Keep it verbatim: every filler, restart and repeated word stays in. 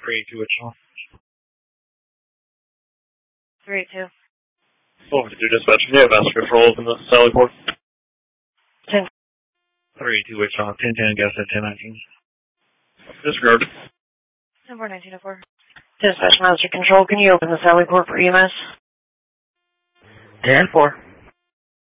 three eight two Wichita. three eight two. Welcome to dispatch. You have master control in the Sally Port. ten. three eight two Wichita, ten ten, gas at ten nineteen. Disregard. ten four nineteen oh four. Dispatch master control, can you open the Sally Port for E M S? ten four.